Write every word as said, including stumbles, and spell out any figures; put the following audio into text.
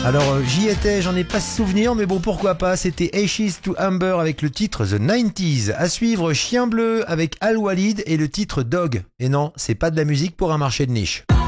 Alors euh, j'y étais, j'en ai pas souvenir, mais bon pourquoi pas, c'était Ashes to Amber avec le titre The nineties. À suivre Chien Bleu avec Al Walid et le titre Dog. Et non, c'est pas de la musique pour un marché de niche.